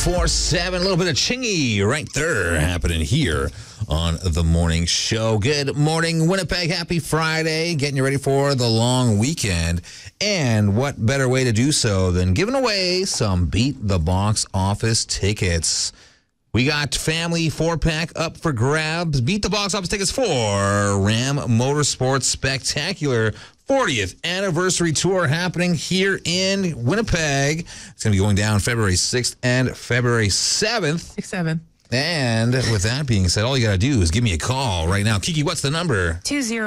1047. A little bit of Chingy right there happening here on the morning show. Good morning, Winnipeg. Happy Friday. Getting you ready for the long weekend. And what better way to do so than giving away some Beat the Box Office tickets. We got family 4-pack up for grabs. Beat the Box Office tickets for Ram Motorsports Spectacular 40th anniversary tour happening here in Winnipeg. It's going to be going down February 6th and February 7th. 6-7. And with that being said, all you got to do is give me a call right now. Kiki, what's the number?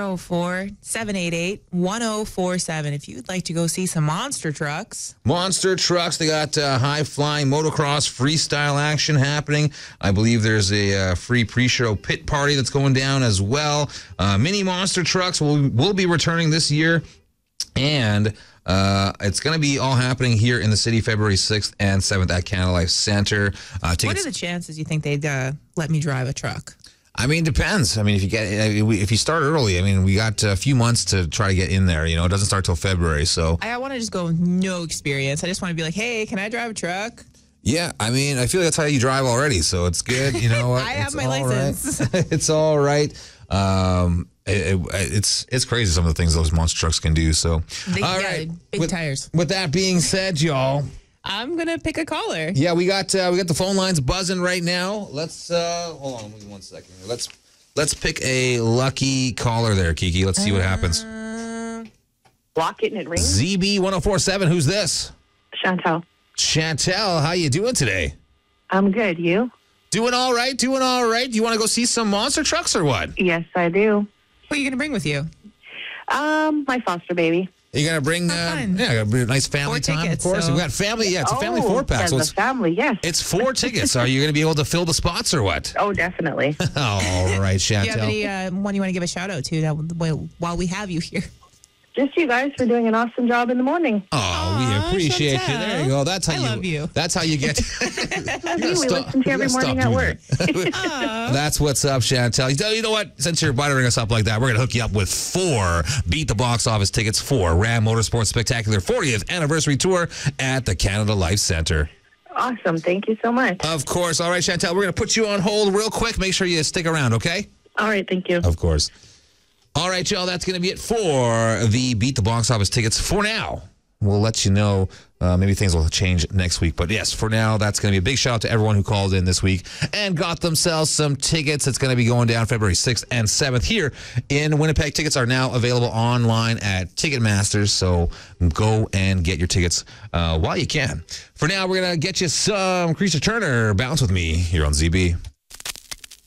204-788-1047. If you'd like to go see some monster trucks. Monster trucks. They got high-flying motocross freestyle action happening. I believe there's a free pre-show pit party that's going down as well. Mini monster trucks will be returning this year. And it's going to be all happening here in the city February 6th and 7th at Canada Life Center. What are the chances you think they'd let me drive a truck? I mean, depends. I mean, if you start early, I mean, we got a few months to try to get in there. You know, it doesn't start till February, so. I want to just go with no experience. I just want to be like, hey, can I drive a truck? Yeah, I mean, I feel like that's how you drive already, so it's good. You know what? I have my license. Right. It's all right. It's crazy some of the things those monster trucks can do. So, all right, big tires. With that being said, y'all, I'm gonna pick a caller. Yeah, we got the phone lines buzzing right now. Let's hold on, one second. Let's pick a lucky caller there, Kiki. Let's see what happens. Block it and it rings. ZB 1047. Who's this? Chantel. Chantel, how you doing today? I'm good. You? Doing all right. Do you want to go see some monster trucks or what? Yes, I do. What are you going to bring with you? My foster baby. Are you going to bring a nice family time, tickets, of course? so. We got family. Yeah, it's a family 4-pack. Yeah, So it's a family, yes. It's 4 tickets. Are you going to be able to fill the spots or what? Oh, definitely. All right, Chantel. Do you have any one you want to give a shout out to while we have you here? Just you guys for doing an awesome job in the morning. Oh, we appreciate Chantel. you. There you go. That's how I love you. That's how you get. Love you. We listen to you every morning at work. That's what's up, Chantel. You know what? Since you're buttering us up like that, we're going to hook you up with 4 Beat the Box Office tickets for Ram Motorsports Spectacular 40th Anniversary Tour at the Canada Life Center. Awesome. Thank you so much. Of course. All right, Chantel, we're going to put you on hold real quick. Make sure you stick around, okay? All right. Thank you. Of course. All right, y'all, that's going to be it for the Beat the Box Office tickets for now. We'll let you know. Maybe things will change next week. But yes, for now, that's going to be a big shout out to everyone who called in this week and got themselves some tickets. It's going to be going down February 6th and 7th here in Winnipeg. Tickets are now available online at Ticketmasters. So go and get your tickets while you can. For now, we're going to get you some Creature Turner. Bounce with me here on ZB.